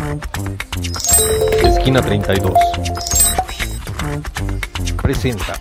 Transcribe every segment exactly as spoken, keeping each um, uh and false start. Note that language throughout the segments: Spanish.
Esquina treinta y dos presenta.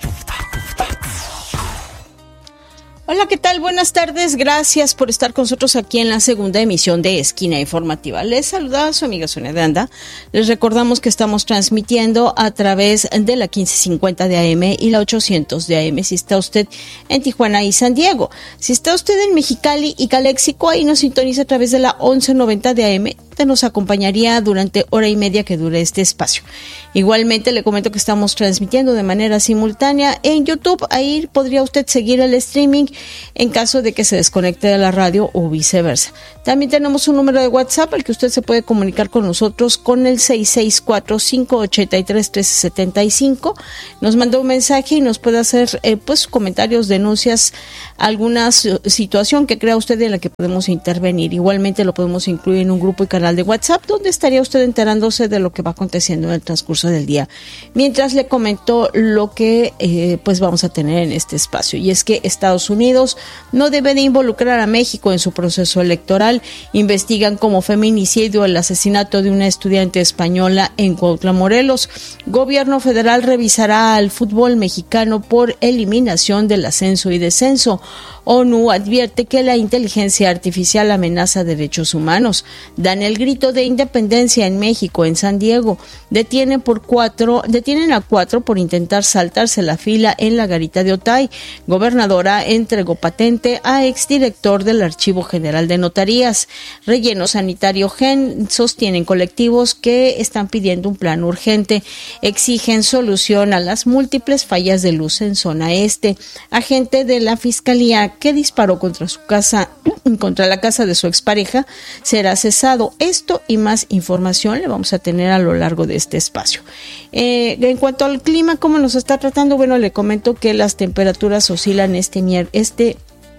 Hola, ¿qué tal? Buenas tardes. Gracias por estar con nosotros aquí en la segunda emisión de Esquina Informativa. Les saluda su amiga Sonia de Anda. Les recordamos que estamos transmitiendo a través de la quince cincuenta de A M y la ochocientos de A M si está usted en Tijuana y San Diego. Si está usted en Mexicali y Calexico, ahí nos sintoniza a través de la once noventa de A M. Nos acompañaría durante hora y media que dure este espacio. Igualmente le comento que estamos transmitiendo de manera simultánea en YouTube. Ahí podría usted seguir el streaming en caso de que se desconecte de la radio o viceversa. También tenemos un número de WhatsApp al que usted se puede comunicar con nosotros con el seis seis cuatro, cinco ocho tres, uno tres siete cinco. Nos manda un mensaje y nos puede hacer eh, pues comentarios, denuncias, alguna situación que crea usted en la que podemos intervenir. Igualmente lo podemos incluir en un grupo y canal de WhatsApp donde estaría usted enterándose de lo que va aconteciendo en el transcurso del día. Mientras le comento lo que eh, pues vamos a tener en este espacio, y es que Estados Unidos no debe de involucrar a México en su proceso electoral. Investigan como feminicidio el asesinato de una estudiante española en Cuautla, Morelos. Gobierno federal revisará al fútbol mexicano por eliminación del ascenso y descenso. ONU advierte que la inteligencia artificial amenaza derechos humanos. Dan el grito de independencia en México, en San Diego. Detienen por cuatro, detienen a cuatro por intentar saltarse la fila en la garita de Otay. Gobernadora entregó patente a exdirector del Archivo General de Notarías. Relleno sanitario Gen sostienen colectivos que están pidiendo un plan urgente. Exigen solución a las múltiples fallas de luz en zona este. Agente de la Fiscalía que disparó contra su casa, contra la casa de su expareja, será cesado. Esto y más información le vamos a tener a lo largo de este espacio. Eh, en cuanto al clima, ¿cómo nos está tratando? Bueno, le comento que las temperaturas oscilan este este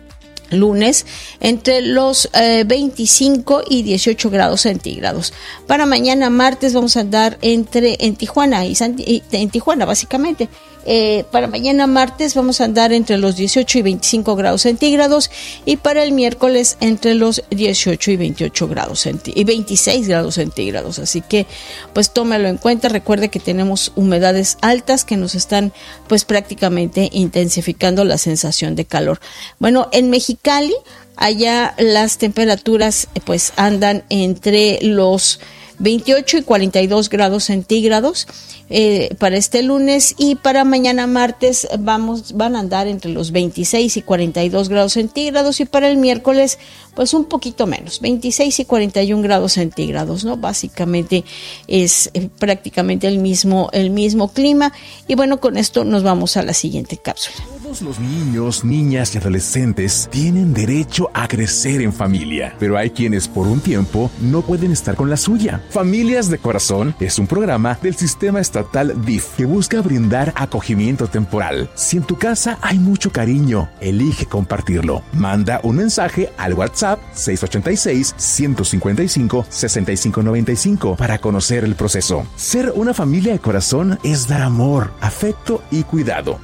lunes entre los eh, veinticinco y dieciocho grados centígrados. Para mañana martes vamos a andar entre en Tijuana y, San, y en Tijuana básicamente. Eh, para mañana martes vamos a andar entre los dieciocho y veinticinco grados centígrados, y para el miércoles entre los dieciocho y veintiocho grados centígrados y veintiséis grados centígrados. Así que pues tómelo en cuenta. Recuerde que tenemos humedades altas que nos están pues prácticamente intensificando la sensación de calor. Bueno, en Mexicali allá las temperaturas pues andan entre los veintiocho y cuarenta y dos grados centígrados eh, para este lunes, y para mañana martes vamos van a andar entre los veintiséis y cuarenta y dos grados centígrados, y para el miércoles pues un poquito menos, veintiséis y cuarenta y un grados centígrados, ¿no? Básicamente es eh, prácticamente el mismo el mismo clima. Y bueno, con esto nos vamos a la siguiente cápsula. Todos los niños, niñas y adolescentes tienen derecho a crecer en familia, pero hay quienes por un tiempo no pueden estar con la suya. Familias de Corazón es un programa del sistema estatal D I F que busca brindar acogimiento temporal. Si en tu casa hay mucho cariño, elige compartirlo. Manda un mensaje al WhatsApp seis ocho seis, uno cinco cinco, seis cinco nueve cinco para conocer el proceso. Ser una familia de corazón es dar amor, afecto y cuidado.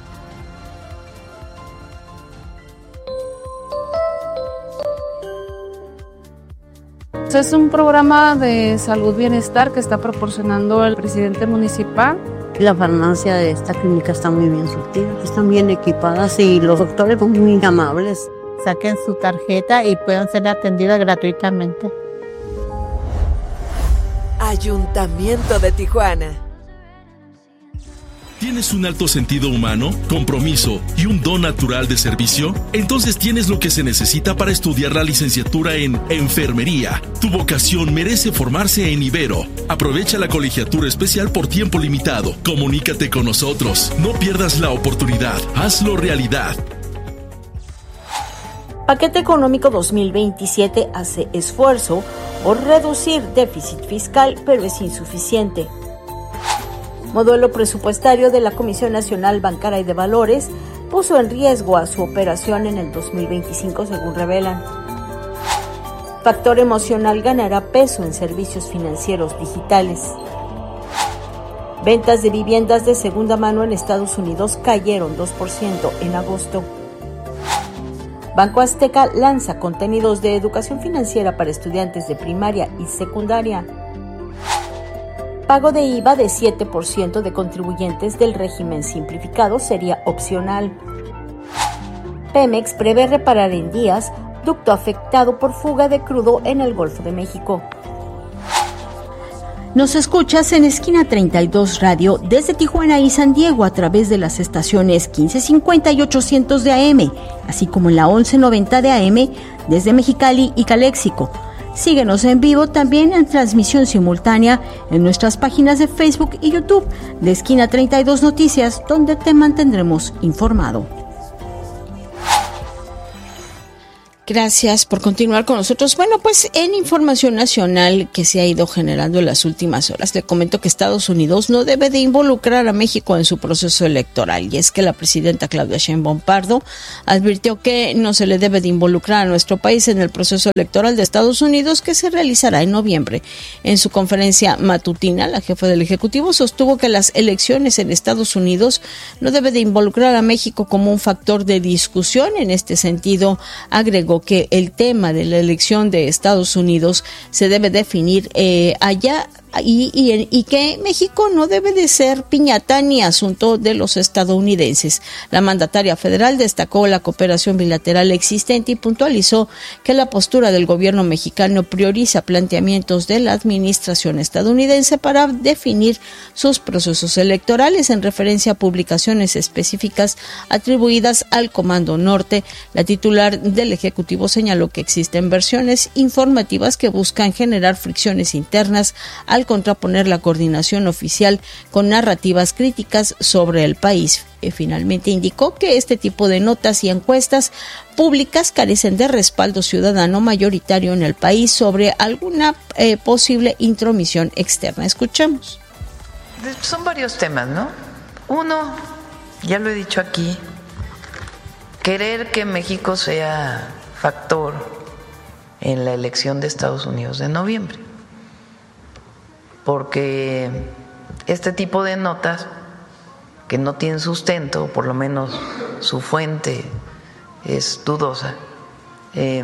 Es un programa de salud bienestar que está proporcionando el presidente municipal. La farmacia de esta clínica está muy bien surtida, están bien equipadas y los doctores son muy amables. Saquen su tarjeta y puedan ser atendidas gratuitamente. Ayuntamiento de Tijuana. ¿Tienes un alto sentido humano, compromiso y un don natural de servicio? Entonces tienes lo que se necesita para estudiar la licenciatura en Enfermería. Tu vocación merece formarse en Ibero. Aprovecha la colegiatura especial por tiempo limitado. Comunícate con nosotros. No pierdas la oportunidad. Hazlo realidad. Paquete Económico dos mil veintisiete hace esfuerzo por reducir déficit fiscal, pero es insuficiente. Modelo presupuestario de la Comisión Nacional Bancaria y de Valores puso en riesgo a su operación en el dos mil veinticinco, según revelan. Factor emocional ganará peso en servicios financieros digitales. Ventas de viviendas de segunda mano en Estados Unidos cayeron dos por ciento en agosto. Banco Azteca lanza contenidos de educación financiera para estudiantes de primaria y secundaria. pago de I V A de siete por ciento de contribuyentes del régimen simplificado sería opcional. Pemex prevé reparar en días ducto afectado por fuga de crudo en el Golfo de México. Nos escuchas en Esquina treinta y dos Radio desde Tijuana y San Diego a través de las estaciones quince cincuenta y ochocientos de A M, así como en la once noventa de A M desde Mexicali y Caléxico. Síguenos en vivo también en transmisión simultánea en nuestras páginas de Facebook y YouTube de Esquina treinta y dos Noticias, donde te mantendremos informado. Gracias por continuar con nosotros. Bueno, pues en información nacional que se ha ido generando en las últimas horas, le comento que Estados Unidos no debe de involucrar a México en su proceso electoral. Y es que la presidenta Claudia Sheinbaum Pardo advirtió que no se le debe de involucrar a nuestro país en el proceso electoral de Estados Unidos, que se realizará en noviembre. En su conferencia matutina, la jefa del Ejecutivo sostuvo que las elecciones en Estados Unidos no debe de involucrar a México como un factor de discusión. En este sentido, agregó que el tema de la elección de Estados Unidos se debe definir eh, allá y, y, y que México no debe de ser piñata ni asunto de los estadounidenses. La mandataria federal destacó la cooperación bilateral existente y puntualizó que la postura del gobierno mexicano prioriza planteamientos de la administración estadounidense para definir sus procesos electorales en referencia a publicaciones específicas atribuidas al Comando Norte. La titular del Ejecutivo señaló que existen versiones informativas que buscan generar fricciones internas al contraponer la coordinación oficial con narrativas críticas sobre el país. Finalmente indicó que este tipo de notas y encuestas públicas carecen de respaldo ciudadano mayoritario en el país sobre alguna eh, posible intromisión externa. Escuchamos. Son varios temas, ¿no? Uno, ya lo he dicho aquí, querer que México sea factor en la elección de Estados Unidos de noviembre, porque este tipo de notas que no tienen sustento, o por lo menos su fuente es dudosa, eh,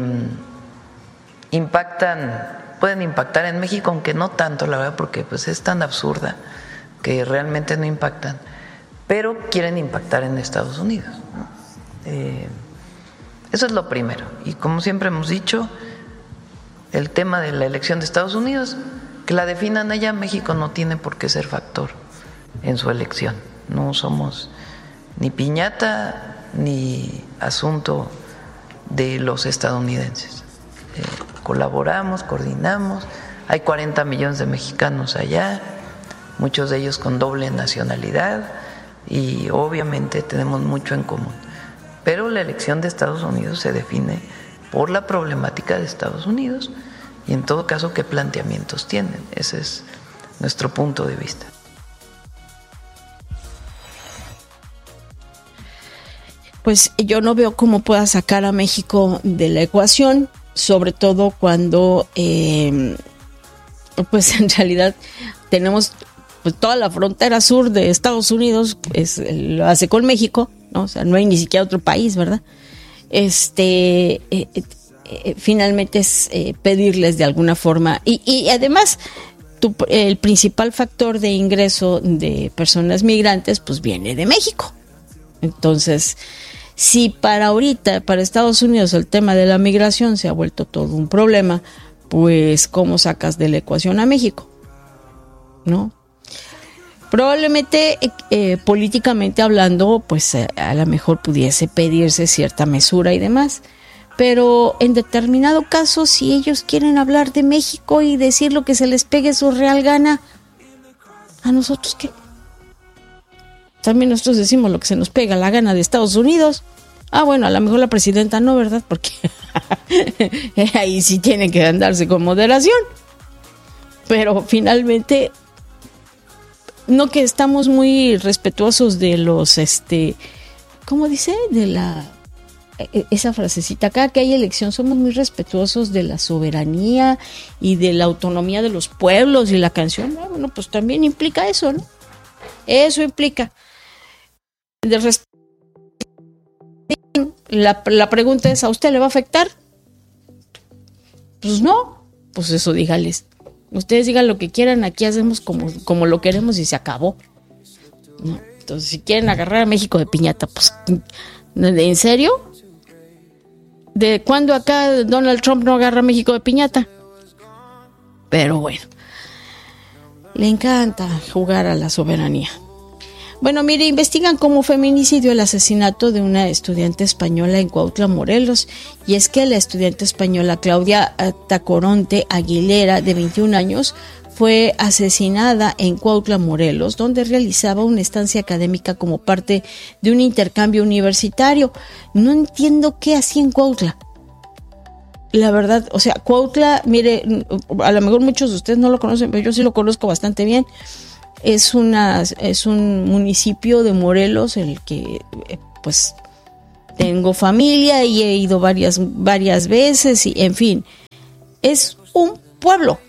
impactan, pueden impactar en México, aunque no tanto, la verdad, porque pues es tan absurda que realmente no impactan, pero quieren impactar en Estados Unidos, ¿no? Eh, eso es lo primero. Y como siempre hemos dicho, el tema de la elección de Estados Unidos, que la definan allá, México no tiene por qué ser factor en su elección. No somos ni piñata ni asunto de los estadounidenses. Eh, colaboramos, coordinamos, hay cuarenta millones de mexicanos allá, muchos de ellos con doble nacionalidad, y obviamente tenemos mucho en común. Pero la elección de Estados Unidos se define por la problemática de Estados Unidos y en todo caso qué planteamientos tienen. Ese es nuestro punto de vista. Pues yo no veo cómo pueda sacar a México de la ecuación, sobre todo cuando eh, pues en realidad tenemos pues toda la frontera sur de Estados Unidos, pues lo hace con México, ¿no? O sea, no hay ni siquiera otro país, ¿verdad? Este, eh, eh, finalmente es eh, pedirles de alguna forma, y, y además tu, el principal factor de ingreso de personas migrantes, pues viene de México. Entonces, si para ahorita, para Estados Unidos, el tema de la migración se ha vuelto todo un problema, pues ¿cómo sacas de la ecuación a México? ¿No? Probablemente eh, políticamente hablando, pues eh, a lo mejor pudiese pedirse cierta mesura y demás, pero en determinado caso, si ellos quieren hablar de México y decir lo que se les pegue su real gana, ¿a nosotros qué? También nosotros decimos lo que se nos pega la gana de Estados Unidos. Ah, bueno, a lo mejor la presidenta no, ¿verdad? Porque ahí sí tiene que andarse con moderación. Pero finalmente, no que estamos muy respetuosos de los, este, ¿cómo dice? De la, esa frasecita acá, que hay elección, somos muy respetuosos de la soberanía y de la autonomía de los pueblos y la canción. Ah, bueno, pues también implica eso, ¿no? Eso implica. De rest- la, la pregunta es, ¿a usted le va a afectar? Pues no, pues eso dígales. Ustedes digan lo que quieran, aquí hacemos como, como lo queremos y se acabó. ¿No? Entonces, si quieren agarrar a México de piñata, pues, ¿en serio? ¿De cuándo acá Donald Trump no agarra a México de piñata? Pero bueno, le encanta jugar a la soberanía. Bueno, mire, investigan como feminicidio el asesinato de una estudiante española en Cuautla, Morelos. Y es que la estudiante española Claudia Tacoronte Aguilera, de veintiún años, fue asesinada en Cuautla, Morelos, donde realizaba una estancia académica como parte de un intercambio universitario. No entiendo qué hacía en Cuautla. La verdad, o sea, Cuautla, mire, a lo mejor muchos de ustedes no lo conocen, pero yo sí lo conozco bastante bien. Es una es un municipio de Morelos en el que pues tengo familia y he ido varias varias veces y en fin, es un pueblo.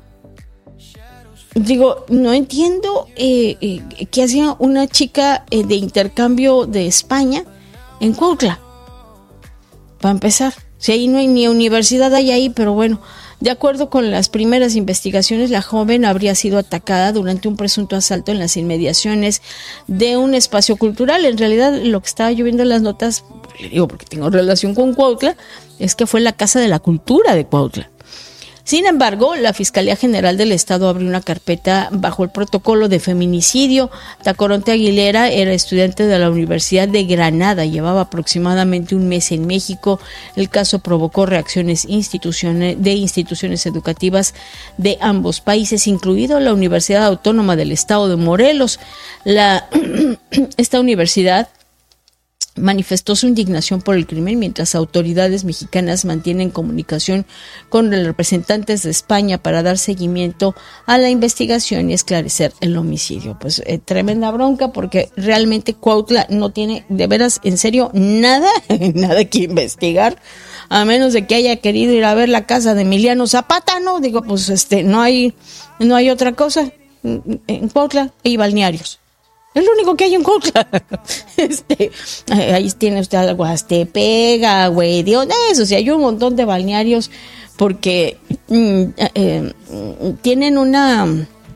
Digo, no entiendo eh, eh, qué hacía una chica eh, de intercambio de España en Cuautla. Para empezar, si ahí no hay ni universidad hay ahí, pero bueno. De acuerdo con las primeras investigaciones, la joven habría sido atacada durante un presunto asalto en las inmediaciones de un espacio cultural. En realidad, lo que estaba yo viendo en las notas, le digo porque tengo relación con Cuautla, es que fue la Casa de la Cultura de Cuautla. Sin embargo, la Fiscalía General del Estado abrió una carpeta bajo el protocolo de feminicidio. Tacoronte Aguilera era estudiante de la Universidad de Granada, llevaba aproximadamente un mes en México. El caso provocó reacciones instituciones, de instituciones educativas de ambos países, incluido la Universidad Autónoma del Estado de Morelos. La, esta universidad manifestó su indignación por el crimen, mientras autoridades mexicanas mantienen comunicación con los representantes de España para dar seguimiento a la investigación y esclarecer el homicidio. Pues eh, tremenda bronca, porque realmente Cuautla no tiene, de veras, en serio, nada, nada que investigar, a menos de que haya querido ir a ver la casa de Emiliano Zapata, ¿no? Digo, pues este, no hay, no hay otra cosa. En Cuautla hay balnearios. Es lo único que hay en Cuautla. Este, ahí tiene usted al Huastepega, güey, Dios, eso, o sea, hay un montón de balnearios porque mm, eh, tienen una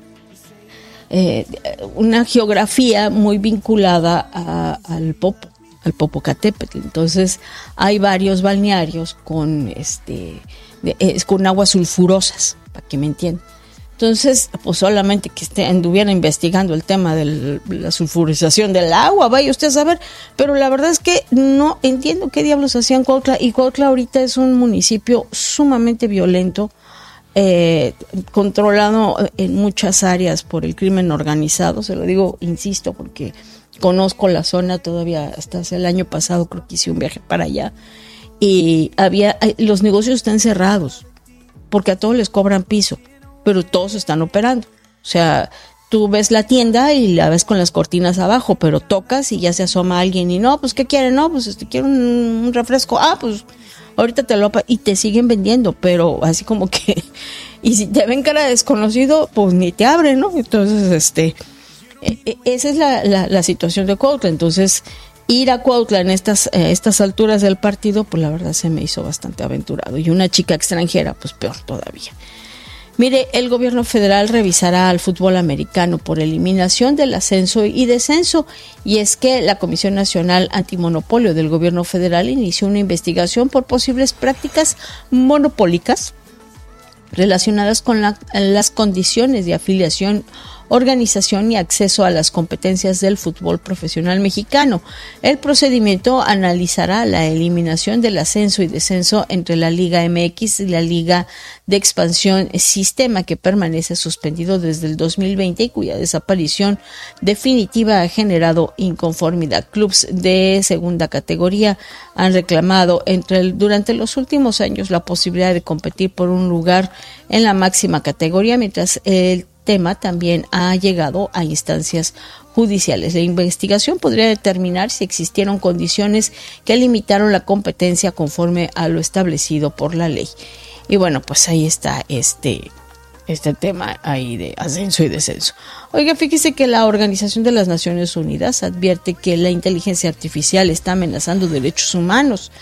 eh, una geografía muy vinculada a, al Popo, al Popocatépetl. Entonces, hay varios balnearios con este de, eh, con aguas sulfurosas, para que me entiendan. Entonces, pues solamente que esté, anduviera investigando el tema de la sulfurización del agua, vaya usted a saber, pero la verdad es que no entiendo qué diablos hacían Cuautla, y Cuautla ahorita es un municipio sumamente violento, eh, controlado en muchas áreas por el crimen organizado, se lo digo, insisto, porque conozco la zona todavía, hasta hace el año pasado creo que hice un viaje para allá, y había, los negocios están cerrados, porque a todos les cobran piso, pero todos están operando. O sea, tú ves la tienda y la ves con las cortinas abajo, pero tocas y ya se asoma alguien y no, pues ¿qué quieren? No, pues este, quiero un, un refresco. Ah, pues ahorita te lo... Y te siguen vendiendo, pero así como que... Y si te ven cara de desconocido, pues ni te abren, ¿no? Entonces, este... Esa es la, la, la situación de Cuautla. Entonces, ir a Cuautla en estas, eh, estas alturas del partido, pues la verdad se me hizo bastante aventurado. Y una chica extranjera, pues peor todavía. Mire, el gobierno federal revisará al fútbol americano por eliminación del ascenso y descenso, y es que la Comisión Nacional Antimonopolio del gobierno federal inició una investigación por posibles prácticas monopólicas relacionadas con la, las condiciones de afiliación, organización y acceso a las competencias del fútbol profesional mexicano. El procedimiento analizará la eliminación del ascenso y descenso entre la Liga M X y la Liga de Expansión, sistema que permanece suspendido desde el dos mil veinte y cuya desaparición definitiva ha generado inconformidad. Clubes de segunda categoría han reclamado entre el, durante los últimos años la posibilidad de competir por un lugar en la máxima categoría, mientras el tema también ha llegado a instancias judiciales. La investigación podría determinar si existieron condiciones que limitaron la competencia conforme a lo establecido por la ley. Y bueno, pues ahí está este, este tema ahí de ascenso y descenso. Oiga, fíjese que la Organización de las Naciones Unidas advierte que la inteligencia artificial está amenazando derechos humanos.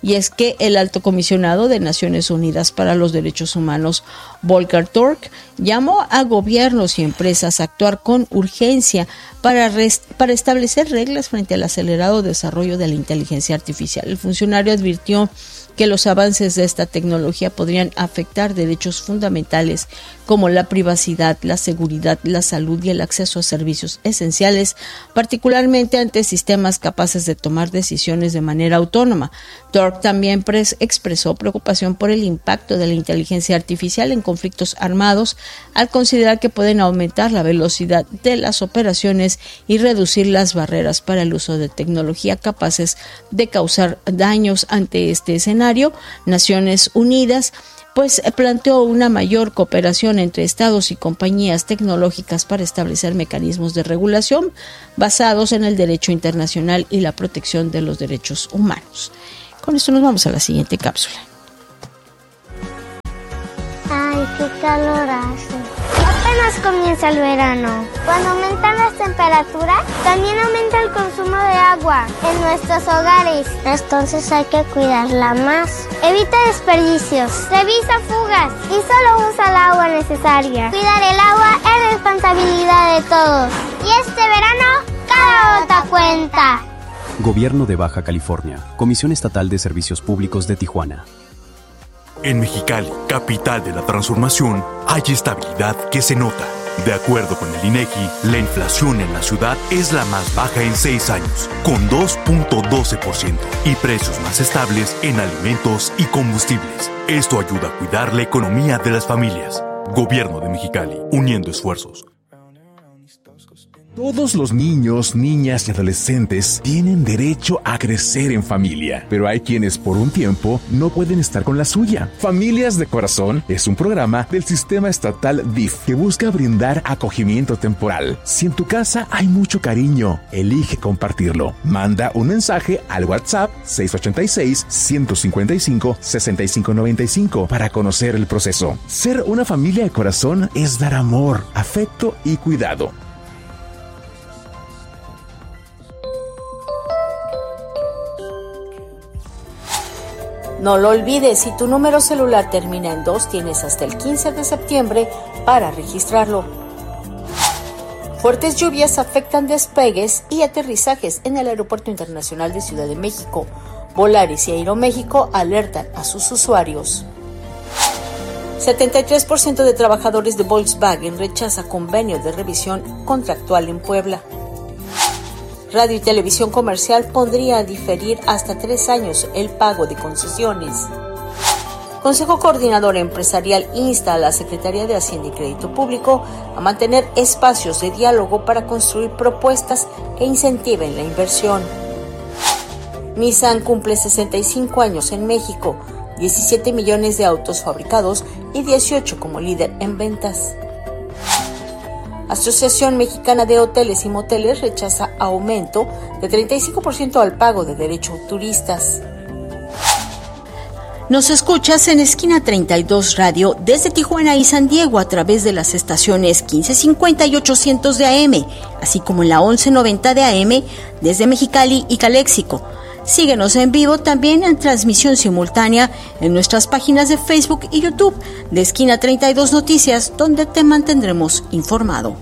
y es que el alto comisionado de Naciones Unidas para los Derechos Humanos, Volker Turk, llamó a gobiernos y empresas a actuar con urgencia para, rest- para establecer reglas frente al acelerado desarrollo de la inteligencia artificial. El funcionario advirtió que los avances de esta tecnología podrían afectar derechos fundamentales como la privacidad, la seguridad, la salud y el acceso a servicios esenciales, particularmente ante sistemas capaces de tomar decisiones de manera autónoma. Turk también pres- expresó preocupación por el impacto de la inteligencia artificial en conflictos armados, al considerar que pueden aumentar la velocidad de las operaciones y reducir las barreras para el uso de tecnología capaces de causar daños. Ante este escenario, Naciones Unidas pues planteó una mayor cooperación entre estados y compañías tecnológicas para establecer mecanismos de regulación basados en el derecho internacional y la protección de los derechos humanos. Con esto nos vamos a la siguiente cápsula. Ay, qué calor hace. Apenas comienza el verano. Cuando aumentan las temperaturas, también aumenta el consumo de agua en nuestros hogares. Entonces hay que cuidarla más. Evita desperdicios, revisa fugas y solo usa el agua necesaria. Cuidar el agua es responsabilidad de todos. Y este verano, cada gota cuenta. Gobierno de Baja California, Comisión Estatal de Servicios Públicos de Tijuana. En Mexicali, capital de la transformación, hay estabilidad que se nota. De acuerdo con el INEGI, la inflación en la ciudad es la más baja en seis años, con dos punto doce por ciento, y precios más estables en alimentos y combustibles. Esto ayuda a cuidar la economía de las familias. Gobierno de Mexicali, uniendo esfuerzos. Todos los niños, niñas y adolescentes tienen derecho a crecer en familia, pero hay quienes por un tiempo no pueden estar con la suya. Familias de Corazón es un programa del sistema estatal D I F que busca brindar acogimiento temporal. Si en tu casa hay mucho cariño, elige compartirlo. Manda un mensaje al WhatsApp seis ocho seis, uno cinco cinco, seis cinco nueve cinco para conocer el proceso. Ser una familia de corazón es dar amor, afecto y cuidado. No lo olvides, si tu número celular termina en dos, tienes hasta el quince de septiembre para registrarlo. Fuertes lluvias afectan despegues y aterrizajes en el Aeropuerto Internacional de Ciudad de México. Volaris y Aeroméxico alertan a sus usuarios. setenta y tres por ciento de trabajadores de Volkswagen rechaza convenio de revisión contractual en Puebla. Radio y Televisión Comercial podría diferir hasta tres años el pago de concesiones. Consejo Coordinador Empresarial insta a la Secretaría de Hacienda y Crédito Público a mantener espacios de diálogo para construir propuestas que incentiven la inversión. Nissan cumple sesenta y cinco años en México, diecisiete millones de autos fabricados y dieciocho como líder en ventas. Asociación Mexicana de Hoteles y Moteles rechaza aumento de treinta y cinco por ciento al pago de derecho a turistas. Nos escuchas en Esquina treinta y dos Radio desde Tijuana y San Diego a través de las estaciones quince cincuenta y ochocientos de A M, así como en la once noventa de A M desde Mexicali y Caléxico. Síguenos en vivo también en transmisión simultánea en nuestras páginas de Facebook y YouTube de Esquina treinta y dos Noticias, donde te mantendremos informado.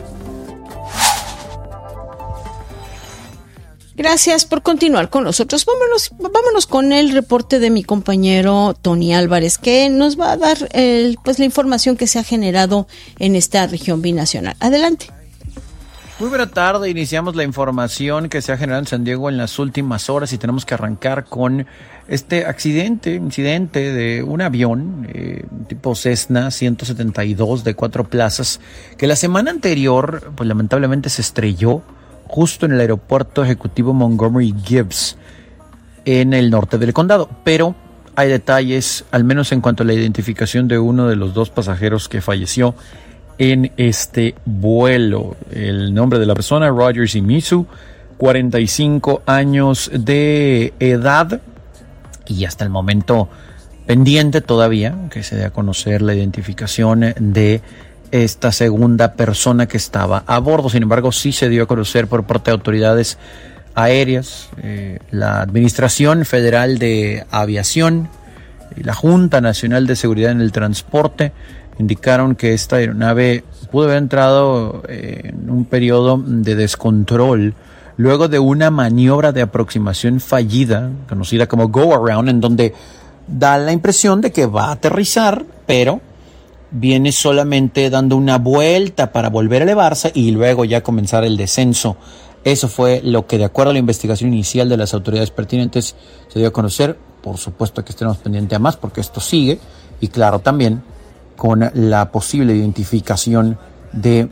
Gracias por continuar con nosotros. Vámonos, vámonos con el reporte de mi compañero Tony Álvarez, que nos va a dar el, pues, la información que se ha generado en esta región binacional. Adelante. Muy buena tarde, iniciamos la información que se ha generado en San Diego en las últimas horas y tenemos que arrancar con este accidente, incidente de un avión eh, tipo Cessna ciento setenta y dos de cuatro plazas que la semana anterior pues lamentablemente se estrelló justo en el aeropuerto ejecutivo Montgomery Gibbs en el norte del condado, pero hay detalles, al menos en cuanto a la identificación de uno de los dos pasajeros que falleció en este vuelo. El nombre de la persona, Roger Shimizu, cuarenta y cinco años de edad, y hasta el momento pendiente todavía que se dé a conocer la identificación de esta segunda persona que estaba a bordo. Sin embargo, sí se dio a conocer por parte de autoridades aéreas, eh, la Administración Federal de Aviación y la Junta Nacional de Seguridad en el Transporte indicaron que esta aeronave pudo haber entrado eh, en un periodo de descontrol luego de una maniobra de aproximación fallida, conocida como go around, en donde da la impresión de que va a aterrizar, pero viene solamente dando una vuelta para volver a elevarse y luego ya comenzar el descenso. Eso fue lo que, de acuerdo a la investigación inicial de las autoridades pertinentes, se dio a conocer. Por supuesto que estemos pendientes a más porque esto sigue, y claro, también con la posible identificación de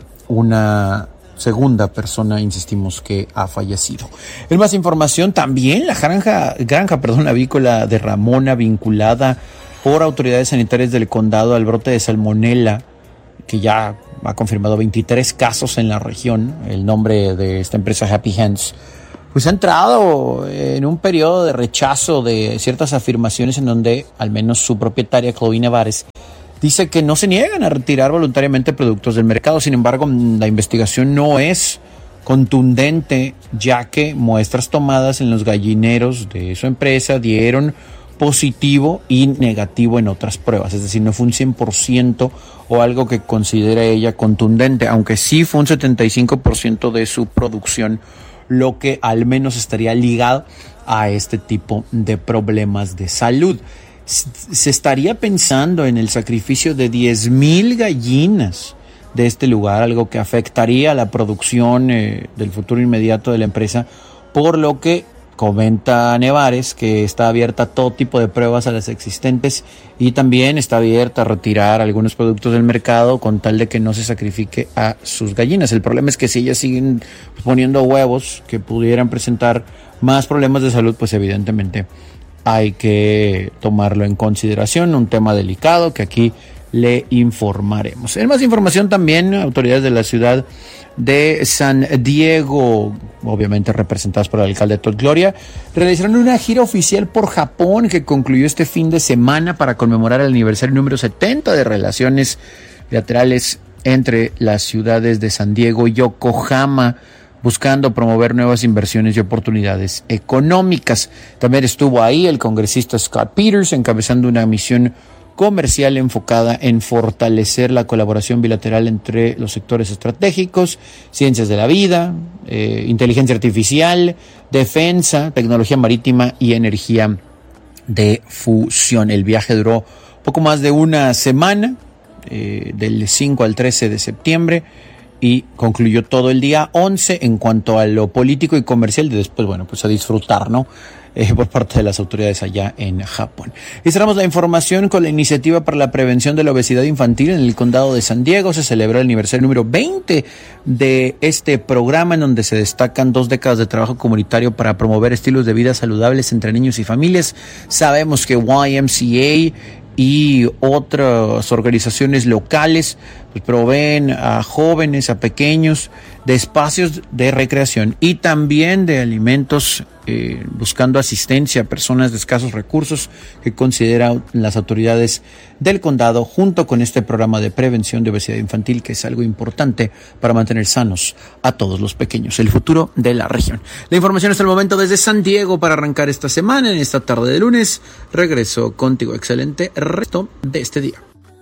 una segunda persona, insistimos, que ha fallecido. En más información, también la granja, granja perdón, avícola de Ramona, vinculada por autoridades sanitarias del condado al brote de salmonela, que ya ha confirmado veintitrés casos en la región. El nombre de esta empresa, Happy Hands, pues ha entrado en un periodo de rechazo de ciertas afirmaciones en donde al menos su propietaria, Chloe Nevares, dice que no se niegan a retirar voluntariamente productos del mercado. Sin embargo, la investigación no es contundente, ya que muestras tomadas en los gallineros de su empresa dieron positivo y negativo en otras pruebas. Es decir, no fue un cien por ciento o algo que considera ella contundente, aunque sí fue un setenta y cinco por ciento de su producción, lo que al menos estaría ligado a este tipo de problemas de salud. Se estaría pensando en el sacrificio de diez mil gallinas de este lugar, algo que afectaría la producción eh, del futuro inmediato de la empresa, por lo que comenta Nevares que está abierta a todo tipo de pruebas a las existentes y también está abierta a retirar algunos productos del mercado con tal de que no se sacrifique a sus gallinas. El problema es que si ellas siguen poniendo huevos que pudieran presentar más problemas de salud, pues evidentemente hay que tomarlo en consideración, un tema delicado que aquí le informaremos. En más información también, autoridades de la ciudad de San Diego, obviamente representadas por el alcalde Todd Gloria, realizaron una gira oficial por Japón que concluyó este fin de semana para conmemorar el aniversario número setenta de relaciones bilaterales entre las ciudades de San Diego y Yokohama, buscando promover nuevas inversiones y oportunidades económicas. También estuvo ahí el congresista Scott Peters encabezando una misión comercial enfocada en fortalecer la colaboración bilateral entre los sectores estratégicos, ciencias de la vida, eh, inteligencia artificial, defensa, tecnología marítima y energía de fusión. El viaje duró poco más de una semana, eh, del cinco al trece de septiembre, y concluyó todo el día once en cuanto a lo político y comercial, y después, bueno, pues a disfrutar, ¿no? Eh, por parte de las autoridades allá en Japón. Y cerramos la información con la iniciativa para la prevención de la obesidad infantil en el condado de San Diego. Se celebró el aniversario número veinte de este programa, en donde se destacan dos décadas de trabajo comunitario para promover estilos de vida saludables entre niños y familias. Sabemos que Y M C A y otras organizaciones locales pues proveen a jóvenes, a pequeños, de espacios de recreación y también de alimentos, eh, buscando asistencia a personas de escasos recursos que consideran las autoridades del condado, junto con este programa de prevención de obesidad infantil, que es algo importante para mantener sanos a todos los pequeños, el futuro de la región. La información hasta el momento desde San Diego para arrancar esta semana, en esta tarde de lunes. Regreso contigo. Excelente resto de este día.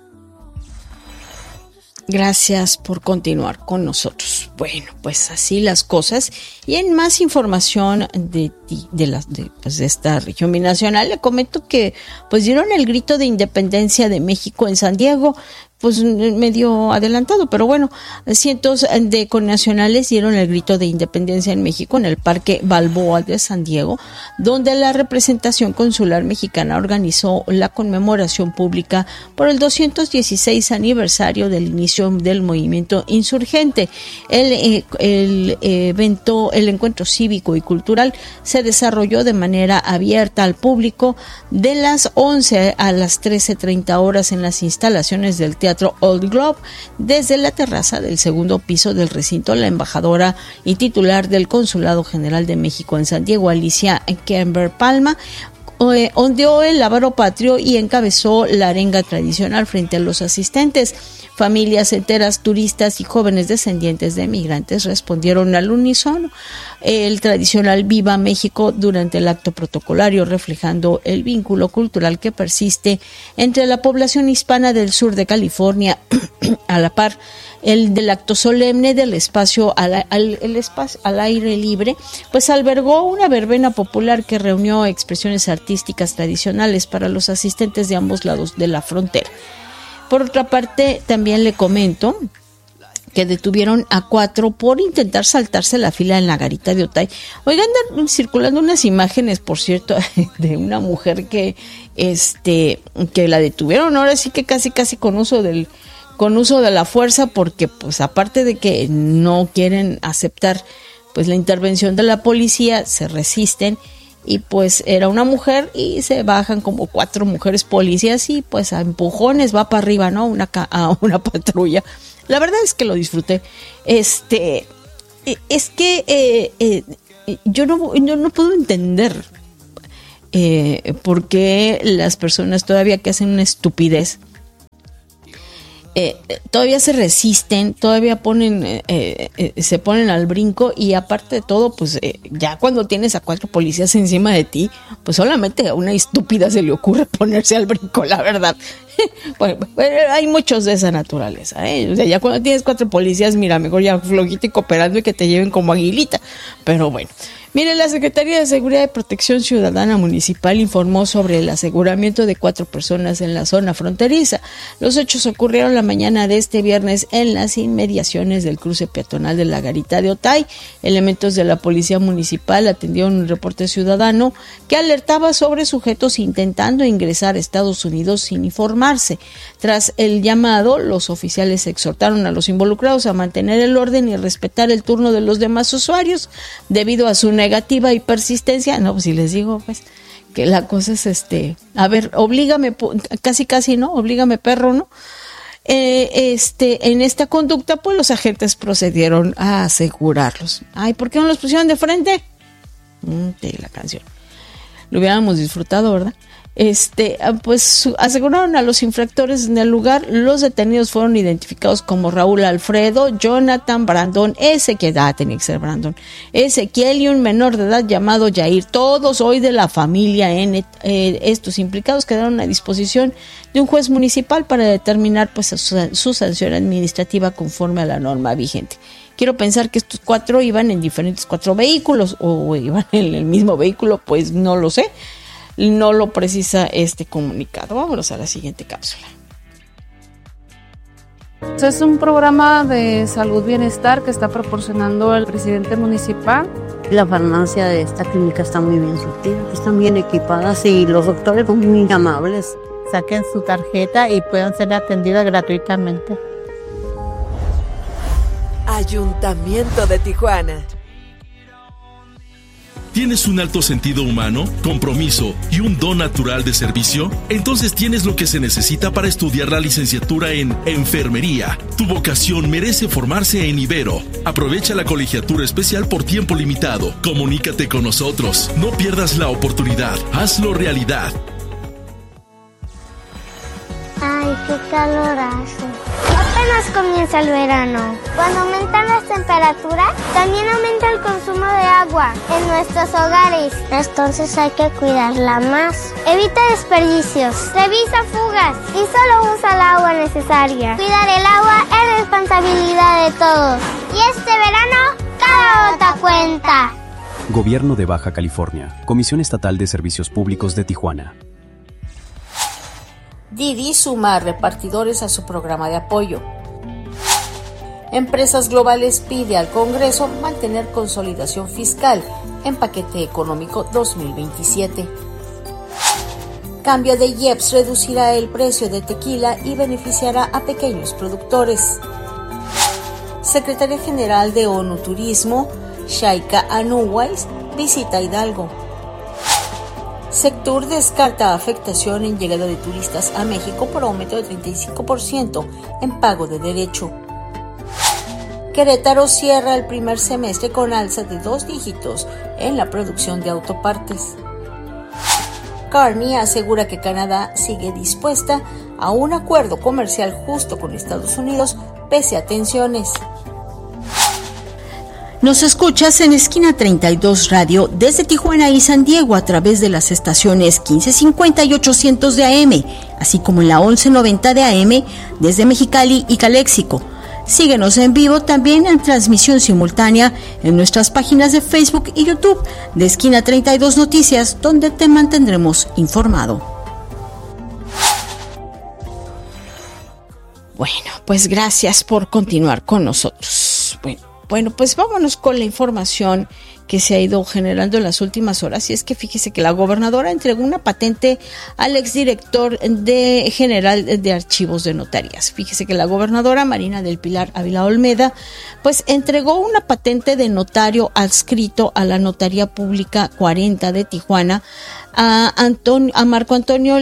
Gracias por continuar con nosotros. Bueno, pues así las cosas. Y en más información de, de, la, de, pues de esta región binacional, le comento que pues dieron el grito de independencia de México en San Diego, pues medio adelantado, pero bueno, cientos de connacionales dieron el grito de independencia en México en el Parque Balboa de San Diego, donde la representación consular mexicana organizó la conmemoración pública por el doscientos dieciséis aniversario del inicio del movimiento insurgente. El, eh, el evento, el encuentro cívico y cultural se desarrolló de manera abierta al público de las once a las trece treinta horas en las instalaciones del Teatro Old Globe. Desde la terraza del segundo piso del recinto, la embajadora y titular del Consulado General de México en San Diego, Alicia Kember Palma, ondeó el lábaro patrio y encabezó la arenga tradicional frente a los asistentes. Familias enteras, turistas y jóvenes descendientes de migrantes respondieron al unísono el tradicional Viva México durante el acto protocolario, reflejando el vínculo cultural que persiste entre la población hispana del sur de California, a la par el del acto solemne del espacio al, al, el espacio al aire libre, pues albergó una verbena popular que reunió expresiones artísticas tradicionales para los asistentes de ambos lados de la frontera. Por otra parte, también le comento que detuvieron a cuatro por intentar saltarse la fila en la garita de Otay. Oigan, andan circulando unas imágenes, por cierto, de una mujer que, este, que la detuvieron. Ahora sí que casi, casi con uso del, con uso de la fuerza, porque, pues, aparte de que no quieren aceptar, pues, la intervención de la policía, se resisten. Y pues era una mujer y se bajan como cuatro mujeres policías y pues a empujones va para arriba, ¿no? Una a una patrulla. La verdad es que lo disfruté. Este, es que eh, eh, yo no, yo no puedo entender eh, por qué las personas todavía que hacen una estupidez Eh, todavía se resisten, todavía ponen, eh, eh, se ponen al brinco y aparte de todo, pues eh, ya cuando tienes a cuatro policías encima de ti, pues solamente a una estúpida se le ocurre ponerse al brinco, la verdad. Bueno, hay muchos de esa naturaleza, ¿eh? O sea, ya cuando tienes cuatro policías, mira, mejor ya flojito y cooperando y que te lleven como aguilita, pero bueno. Mire, la Secretaría de Seguridad y Protección Ciudadana Municipal informó sobre el aseguramiento de cuatro personas en la zona fronteriza. Los hechos ocurrieron la mañana de este viernes en las inmediaciones del cruce peatonal de la Garita de Otay. Elementos de la Policía Municipal atendieron un reporte ciudadano que alertaba sobre sujetos intentando ingresar a Estados Unidos sin informarse. Tras el llamado, los oficiales exhortaron a los involucrados a mantener el orden y respetar el turno de los demás usuarios debido a su negativa y persistencia. No, pues si les digo, pues, que la cosa es este, a ver, oblígame, casi casi, ¿no? Oblígame, perro, ¿no? Eh, este, en esta conducta, pues los agentes procedieron a asegurarlos. Ay, ¿por qué no los pusieron de frente? Mm, de la canción. Lo hubiéramos disfrutado, ¿verdad? Este, pues aseguraron a los infractores en el lugar. Los detenidos fueron identificados como Raúl Alfredo, Jonathan, Brandon, Ezequiel, ah, tenía que ser Brandon, Ezequiel y un menor de edad llamado Yair, todos hoy de la familia N. Eh, estos implicados quedaron a disposición de un juez municipal para determinar pues su, su sanción administrativa conforme a la norma vigente. Quiero pensar que estos cuatro iban en diferentes cuatro vehículos o iban en el mismo vehículo, pues no lo sé. No lo precisa este comunicado. Vámonos a la siguiente cápsula. Es un programa de salud bienestar que está proporcionando el presidente municipal. La farmacia de esta clínica está muy bien surtida, están bien equipadas y los doctores son muy amables. Saquen su tarjeta y puedan ser atendidas gratuitamente. Ayuntamiento de Tijuana. ¿Tienes un alto sentido humano, compromiso y un don natural de servicio? Entonces tienes lo que se necesita para estudiar la licenciatura en Enfermería. Tu vocación merece formarse en Ibero. Aprovecha la colegiatura especial por tiempo limitado. Comunícate con nosotros. No pierdas la oportunidad. Hazlo realidad. Ay, qué calor hace. Apenas comienza el verano. Cuando aumentan las temperaturas, también aumenta el consumo de agua en nuestros hogares. Entonces hay que cuidarla más. Evita desperdicios, revisa fugas y solo usa el agua necesaria. Cuidar el agua es responsabilidad de todos. Y este verano, cada gota cuenta. Gobierno de Baja California, Comisión Estatal de Servicios Públicos de Tijuana. Didi suma a repartidores a su programa de apoyo. Empresas Globales pide al Congreso mantener consolidación fiscal en paquete económico dos mil veintisiete. Cambio de I E P S reducirá el precio de tequila y beneficiará a pequeños productores. Secretaria General de ONU Turismo, Shaika Anuwais, visita Hidalgo. Sectur descarta afectación en llegada de turistas a México por aumento de treinta y cinco por ciento en pago de derecho. Querétaro cierra el primer semestre con alza de dos dígitos en la producción de autopartes. Carney asegura que Canadá sigue dispuesta a un acuerdo comercial justo con Estados Unidos pese a tensiones. Nos escuchas en Esquina treinta y dos Radio desde Tijuana y San Diego a través de las estaciones quince cincuenta y ochocientos de A M, así como en la once noventa de A M desde Mexicali y Caléxico. Síguenos en vivo también en transmisión simultánea en nuestras páginas de Facebook y YouTube de Esquina treinta y dos Noticias, donde te mantendremos informado. Bueno, pues gracias por continuar con nosotros. Bueno. Bueno, pues vámonos con la información que se ha ido generando en las últimas horas. Y es que fíjese que la gobernadora entregó una patente al exdirector de general de archivos de notarías. Fíjese que la gobernadora Marina del Pilar Ávila Olmeda, pues entregó una patente de notario adscrito a la Notaría Pública cuarenta de Tijuana a, Antonio, a Marco Antonio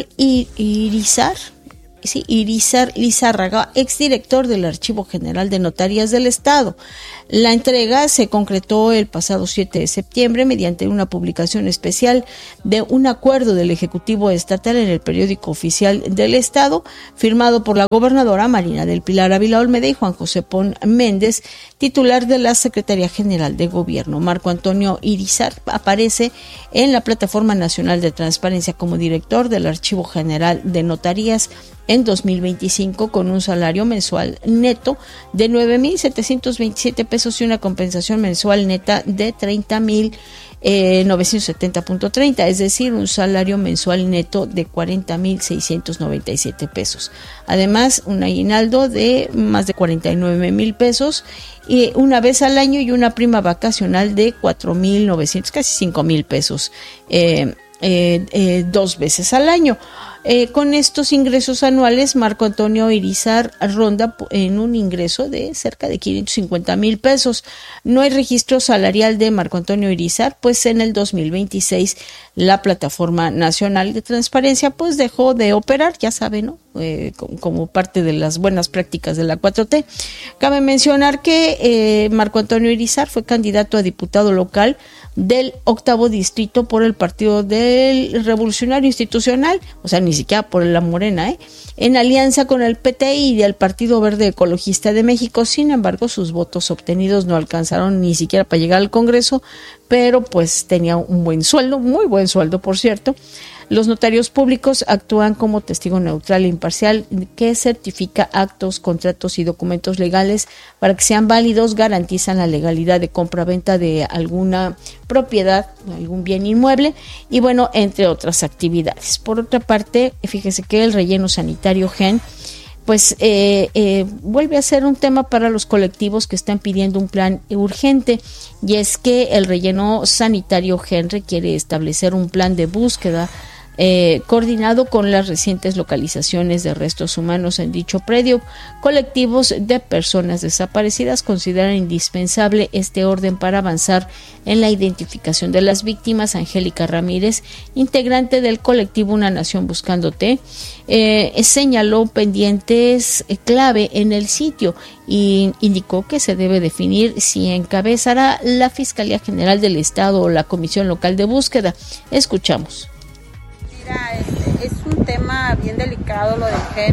Irizar. Sí, Irizar Lizárraga, exdirector del Archivo General de Notarías del Estado. La entrega se concretó el pasado siete de septiembre mediante una publicación especial de un acuerdo del Ejecutivo Estatal en el Periódico Oficial del Estado, firmado por la gobernadora Marina del Pilar Ávila Olmeda y Juan José Pon Méndez, titular de la Secretaría General de Gobierno. Marco Antonio Irizar aparece en la Plataforma Nacional de Transparencia como director del Archivo General de Notarías en dos mil veinticinco con un salario mensual neto de nueve mil setecientos veintisiete pesos y una compensación mensual neta de treinta mil novecientos setenta punto treinta, es decir, un salario mensual neto de cuarenta mil seiscientos noventa y siete pesos. Además, un aguinaldo de más de cuarenta y nueve mil pesos y una vez al año y una prima vacacional de cuatro mil novecientos, casi cinco mil pesos, eh, eh, eh, dos veces al año. Eh, con estos ingresos anuales, Marco Antonio Irizar ronda en un ingreso de cerca de quinientos cincuenta mil pesos. No hay registro salarial de Marco Antonio Irizar, pues en el dos mil veintiséis la Plataforma Nacional de Transparencia pues dejó de operar, ya saben, ¿no? Eh, como parte de las buenas prácticas de la cuatro T. Cabe mencionar que eh, Marco Antonio Irizar fue candidato a diputado local del octavo distrito por el Partido del Revolucionario Institucional, o sea, ni siquiera por la Morena, ¿eh? en alianza con el P T y del Partido Verde Ecologista de México. Sin embargo, sus votos obtenidos no alcanzaron ni siquiera para llegar al Congreso, pero pues tenía un buen sueldo, muy buen sueldo, por cierto. Los notarios públicos actúan como testigo neutral e imparcial que certifica actos, contratos y documentos legales para que sean válidos, garantizan la legalidad de compra-venta de alguna propiedad, algún bien inmueble y bueno, entre otras actividades. Por otra parte, fíjese que el relleno sanitario G E N pues eh, eh, vuelve a ser un tema para los colectivos que están pidiendo un plan urgente, y es que el relleno sanitario G E N requiere establecer un plan de búsqueda Eh, coordinado con las recientes localizaciones de restos humanos en dicho predio. Colectivos de personas desaparecidas consideran indispensable este orden para avanzar en la identificación de las víctimas. Angélica Ramírez, integrante del colectivo Una Nación Buscándote, eh, señaló pendientes eh, clave en el sitio y indicó que se debe definir si encabezará la Fiscalía General del Estado o la Comisión Local de Búsqueda. Escuchamos. Este, es un tema bien delicado lo del G E N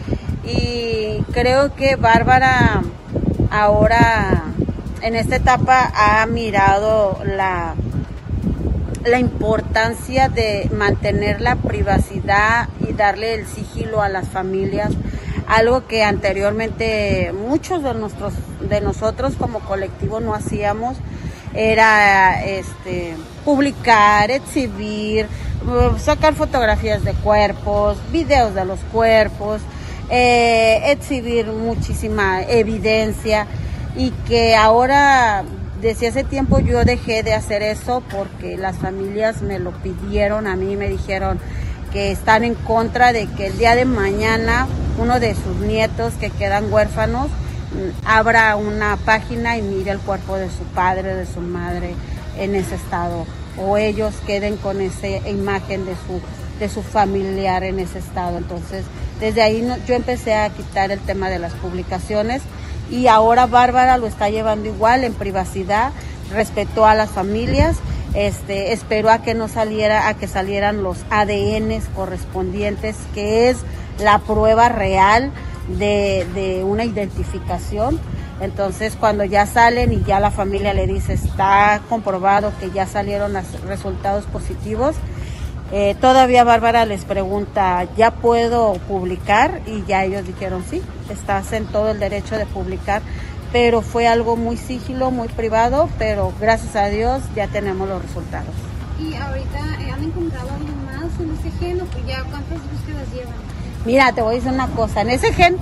y creo que Bárbara ahora en esta etapa ha mirado la, la importancia de mantener la privacidad y darle el sigilo a las familias, algo que anteriormente muchos de nuestros de nosotros como colectivo no hacíamos. Era este publicar, exhibir, sacar fotografías de cuerpos, videos de los cuerpos, eh, exhibir muchísima evidencia, y que ahora desde hace tiempo yo dejé de hacer eso porque las familias me lo pidieron a mí, me dijeron que están en contra de que el día de mañana uno de sus nietos que quedan huérfanos abra una página y mire el cuerpo de su padre, de su madre en ese estado, o ellos queden con esa imagen de su de su familiar en ese estado. Entonces, desde ahí no, yo empecé a quitar el tema de las publicaciones, y ahora Bárbara lo está llevando igual en privacidad, respetó a las familias Este, esperó a que no saliera, a que salieran los A D N correspondientes, que es la prueba real de, de una identificación. Entonces, cuando ya salen y ya la familia le dice, está comprobado que ya salieron los resultados positivos, eh, todavía Bárbara les pregunta, ¿ya puedo publicar? Y ya ellos dijeron, sí, estás en todo el derecho de publicar, pero fue algo muy sigilo, muy privado, pero gracias a Dios ya tenemos los resultados. ¿Y ahorita eh, han encontrado algo más en ese gen o que ya cuántas búsquedas llevan? Mira, te voy a decir una cosa, en ese gen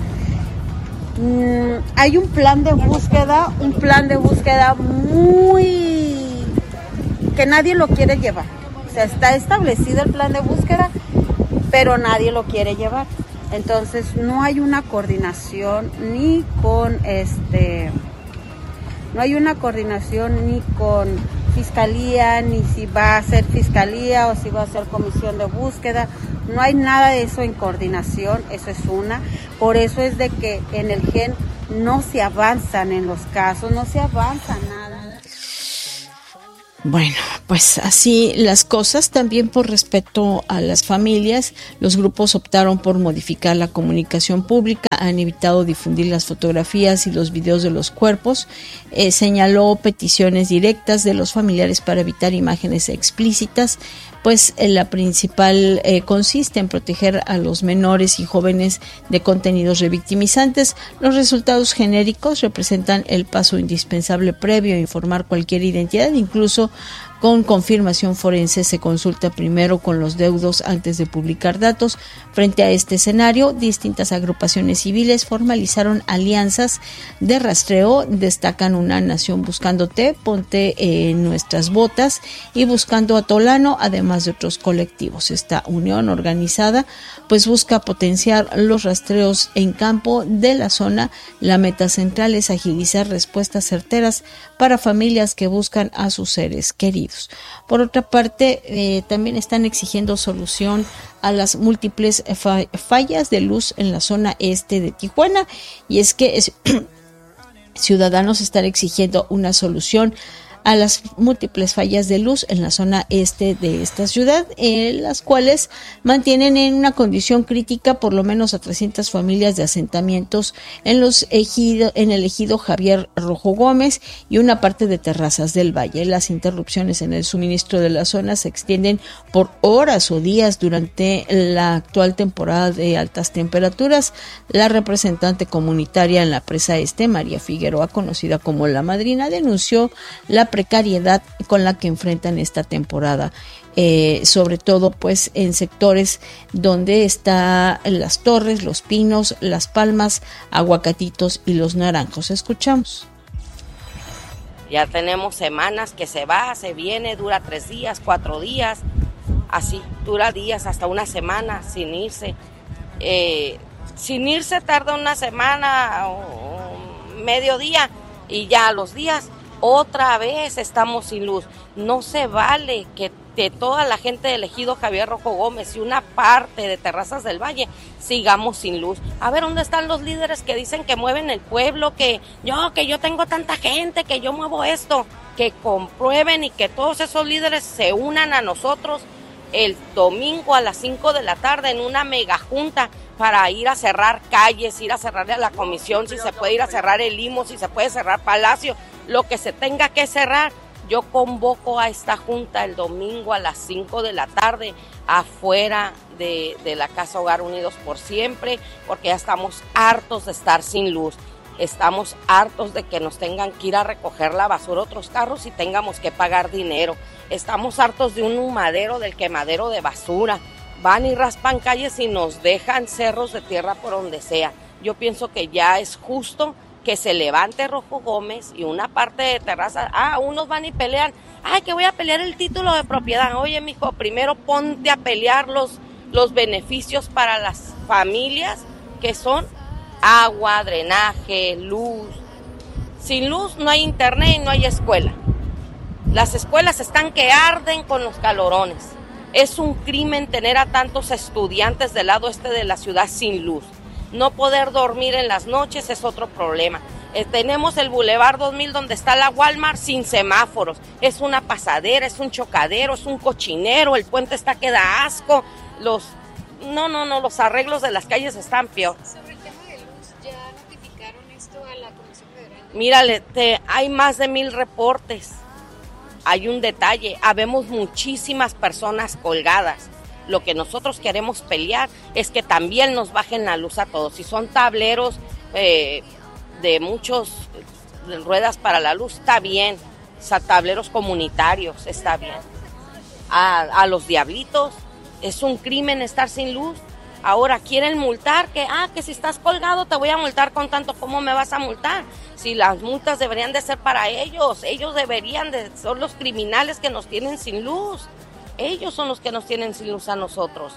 mmm, hay un plan de búsqueda, un plan de búsqueda muy... que nadie lo quiere llevar. O sea, está establecido el plan de búsqueda, pero nadie lo quiere llevar. Entonces no hay una coordinación ni con este, no hay una coordinación ni con fiscalía, ni si va a ser fiscalía o si va a ser comisión de búsqueda. No hay nada de eso en coordinación, eso es una. Por eso es de que en el gen no se avanzan en los casos, no se avanza nada. Bueno, pues así las cosas. También por respeto a las familias, los grupos optaron por modificar la comunicación pública, han evitado difundir las fotografías y los videos de los cuerpos, eh, señaló peticiones directas de los familiares para evitar imágenes explícitas, pues eh, la principal eh, consiste en proteger a los menores y jóvenes de contenidos revictimizantes. Los resultados genéricos representan el paso indispensable previo a informar cualquier identidad, incluso con confirmación forense se consulta primero con los deudos antes de publicar datos. Frente a este escenario, distintas agrupaciones civiles formalizaron alianzas de rastreo, destacan Una Nación Buscándote, Ponte en Nuestras Botas y Buscando a Tolano, además de otros colectivos. Esta unión organizada pues busca potenciar los rastreos en campo de la zona. La meta central es agilizar respuestas certeras para familias que buscan a sus seres queridos. Por otra parte, eh, también están exigiendo solución a las múltiples fa- fallas de luz en la zona este de Tijuana, y es que es, ciudadanos están exigiendo una solución a las múltiples fallas de luz en la zona este de esta ciudad, en las cuales mantienen en una condición crítica por lo menos a trescientas familias de asentamientos en los ejido, en el ejido Javier Rojo Gómez y una parte de Terrazas del Valle. Las interrupciones en el suministro de la zona se extienden por horas o días durante la actual temporada de altas temperaturas. La representante comunitaria en la presa este, María Figueroa, conocida como La Madrina, denunció la precariedad con la que enfrentan esta temporada, eh, sobre todo pues en sectores donde está Las Torres, Los Pinos, Las Palmas, Aguacatitos y Los Naranjos. Escuchamos. Ya tenemos semanas que se va, se viene, dura tres días, cuatro días, así, dura días, hasta una semana sin irse. Eh, sin irse tarda una semana o medio día y ya a los días otra vez estamos sin luz. No se vale que de toda la gente del ejido Javier Rojo Gómez y una parte de Terrazas del Valle sigamos sin luz. A ver, ¿dónde están los líderes que dicen que mueven el pueblo? Que yo, que yo tengo tanta gente, que yo muevo esto. Que comprueben y que todos esos líderes se unan a nosotros el domingo a las cinco de la tarde en una mega junta para ir a cerrar calles, ir a cerrarle a la comisión, si se puede ir a cerrar el Limo, si se puede cerrar Palacio, lo que se tenga que cerrar. Yo convoco a esta junta el domingo a las cinco de la tarde afuera de, de la Casa Hogar Unidos por Siempre, porque ya estamos hartos de estar sin luz. Estamos hartos de que nos tengan que ir a recoger la basura otros carros y tengamos que pagar dinero. Estamos hartos de un humadero, del quemadero de basura. Van y raspan calles y nos dejan cerros de tierra por donde sea. Yo pienso que ya es justo que se levante Rojo Gómez y una parte de Terraza. Ah, unos van y pelean. Ay, que voy a pelear el título de propiedad. Oye, mijo, primero ponte a pelear los, los beneficios para las familias, que son agua, drenaje, luz. Sin luz no hay internet y no hay escuela. Las escuelas están que arden con los calorones. Es un crimen tener a tantos estudiantes del lado este de la ciudad sin luz. No poder dormir en las noches es otro problema. Eh, tenemos el Boulevard dos mil donde está la Walmart sin semáforos. Es una pasadera, es un chocadero, es un cochinero, el puente está que da asco. Los, no, no, no, los arreglos de las calles están peor. Sobre el tema de luz, ¿ya notificaron esto a la Comisión Federal? Mírale, te, hay más de mil reportes. Hay un detalle, habemos muchísimas personas colgadas. Lo que nosotros queremos pelear es que también nos bajen la luz a todos. Si son tableros eh, de muchos de ruedas para la luz, está bien. O sea, tableros comunitarios, está bien. A, a los diablitos, es un crimen estar sin luz. Ahora quieren multar, que ah, que si estás colgado te voy a multar con tanto. ¿Cómo me vas a multar? Si las multas deberían de ser para ellos, ellos deberían de, son los criminales que nos tienen sin luz. Ellos son los que nos tienen sin luz a nosotros.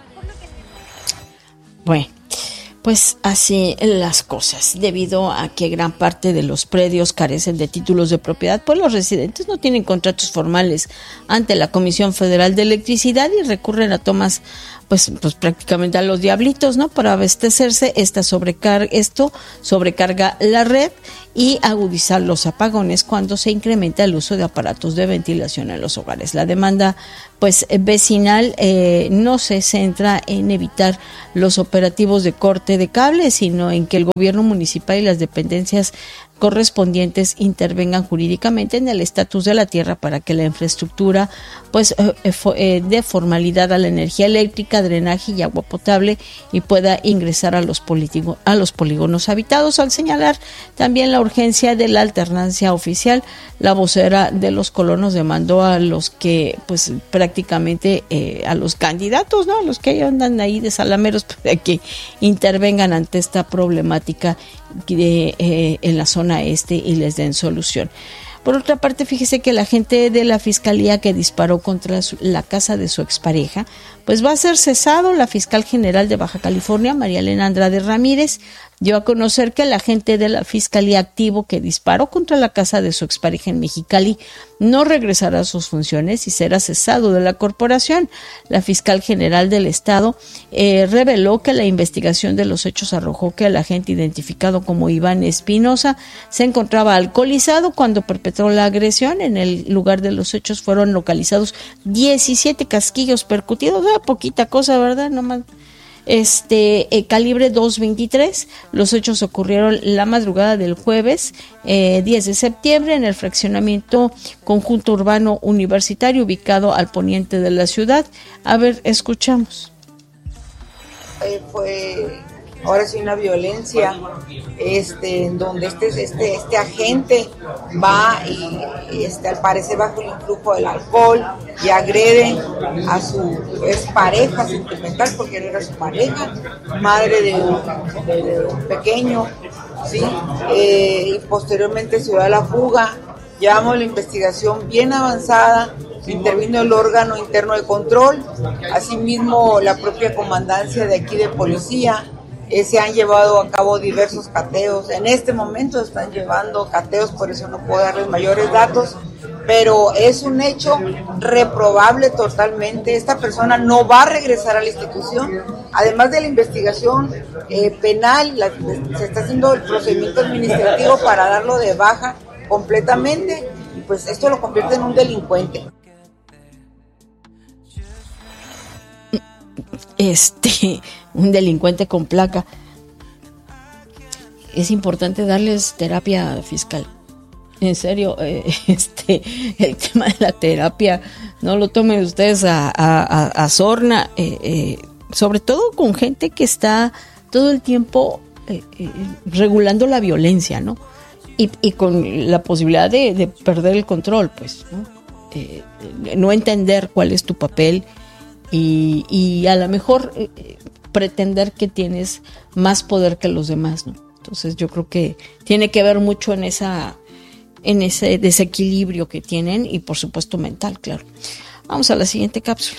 Bueno, pues así las cosas. Debido a que gran parte de los predios carecen de títulos de propiedad, pues los residentes no tienen contratos formales ante la Comisión Federal de Electricidad y recurren a tomas, pues, pues prácticamente a los diablitos, ¿no? Para abastecerse. Esta sobrecar- esto sobrecarga la red y agudizar los apagones cuando se incrementa el uso de aparatos de ventilación en los hogares. La demanda, pues, vecinal eh, no se centra en evitar los operativos de corte de cables, sino en que el gobierno municipal y las dependencias correspondientes intervengan jurídicamente en el estatus de la tierra para que la infraestructura pues eh, eh, dé formalidad a la energía eléctrica, drenaje y agua potable y pueda ingresar a los, político, a los polígonos habitados. Al señalar también la urgencia de la alternancia oficial, la vocera de los colonos demandó a los que pues prácticamente eh, a los candidatos, ¿no? A los que andan ahí de salameros para que intervengan ante esta problemática de, eh, en la zona este y les den solución. Por otra parte, fíjese que la gente de la fiscalía que disparó contra su, la casa de su expareja, pues va a ser cesado. La fiscal general de Baja California, María Elena Andrade Ramírez, dio a conocer que el agente de la fiscalía activo que disparó contra la casa de su expareja en Mexicali no regresará a sus funciones y será cesado de la corporación. La fiscal general del estado eh, reveló que la investigación de los hechos arrojó que el agente identificado como Iván Espinosa se encontraba alcoholizado cuando perpetró la agresión. En el lugar de los hechos fueron localizados diecisiete casquillos percutidos, ah, poquita cosa, ¿verdad? No más. Este eh, calibre dos veintitrés. Los hechos ocurrieron la madrugada del jueves eh, diez de septiembre en el fraccionamiento Conjunto Urbano Universitario ubicado al poniente de la ciudad. A ver, escuchamos. Eh, fue ahora sí una violencia este en donde este este este agente va y, y este al parecer bajo el influjo del alcohol y agrede a su expareja sentimental, porque él era su pareja, madre de un, de, de un pequeño, sí, eh, y posteriormente se dio a la fuga. Llevamos la investigación bien avanzada, intervino el órgano interno de control, asimismo la propia comandancia de aquí de policía. Eh, se han llevado a cabo diversos cateos. En este momento están llevando cateos, por eso no puedo darles mayores datos, pero es un hecho reprobable totalmente. Esta persona no va a regresar a la institución. Además de la investigación eh, penal, la, se está haciendo el procedimiento administrativo para darlo de baja completamente, y pues esto lo convierte en un delincuente. Este, un delincuente con placa. Es importante darles terapia fiscal. En serio, eh, este, el tema de la terapia, no lo tomen ustedes a, a, a sorna, eh, eh, sobre todo con gente que está todo el tiempo eh, eh, regulando la violencia, ¿no? Y, y con la posibilidad de, de perder el control, pues, ¿no? Eh, no entender cuál es tu papel. Y, y a lo mejor eh, pretender que tienes más poder que los demás, ¿no? Entonces yo creo que tiene que ver mucho en esa, en ese desequilibrio que tienen y por supuesto mental, claro. Vamos a la siguiente cápsula.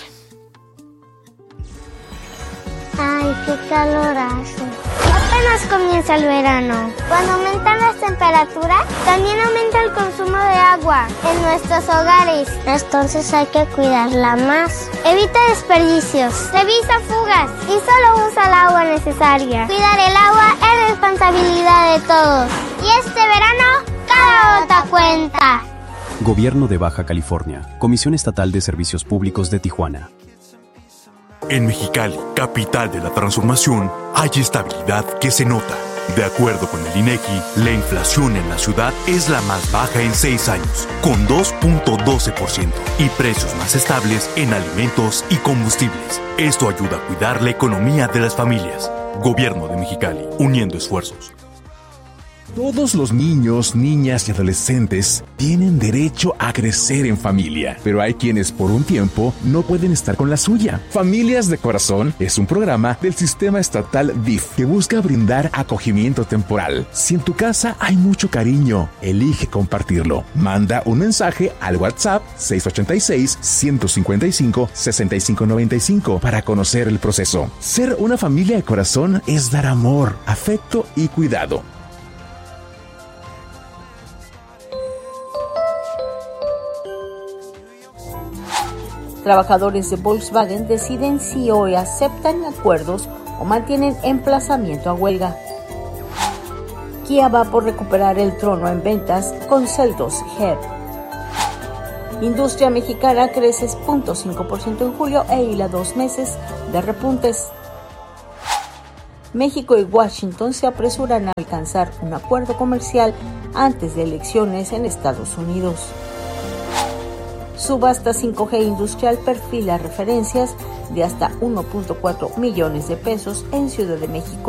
Ay, qué calor hace. Apenas comienza el verano. Cuando aumentan las temperaturas, también aumenta el consumo de agua. agua en nuestros hogares. Entonces hay que cuidarla más. Evita desperdicios. Revisa fugas y solo usa el agua necesaria. Cuidar el agua es responsabilidad de todos. Y este verano, cada gota cuenta. Gobierno de Baja California, Comisión Estatal de Servicios Públicos de Tijuana. En Mexicali, capital de la transformación, hay estabilidad que se nota. De acuerdo con el INEGI, la inflación en la ciudad es la más baja en seis años, con dos punto doce por ciento, y precios más estables en alimentos y combustibles. Esto ayuda a cuidar la economía de las familias. Gobierno de Mexicali, uniendo esfuerzos. Todos los niños, niñas y adolescentes tienen derecho a crecer en familia, pero hay quienes por un tiempo no pueden estar con la suya. Familias de Corazón es un programa del sistema estatal D I F que busca brindar acogimiento temporal. Si en tu casa hay mucho cariño, elige compartirlo. Manda un mensaje al WhatsApp seis ocho seis, uno cinco cinco, seis cinco nueve cinco para conocer el proceso. Ser una familia de corazón es dar amor, afecto y cuidado. Trabajadores de Volkswagen deciden si hoy aceptan acuerdos o mantienen emplazamiento a huelga. Kia va por recuperar el trono en ventas con Celtos G E P. Industria mexicana crece cero punto cinco por ciento en julio e hila dos meses de repuntes. México y Washington se apresuran a alcanzar un acuerdo comercial antes de elecciones en Estados Unidos. Subasta cinco G industrial perfila referencias de hasta uno punto cuatro millones de pesos en Ciudad de México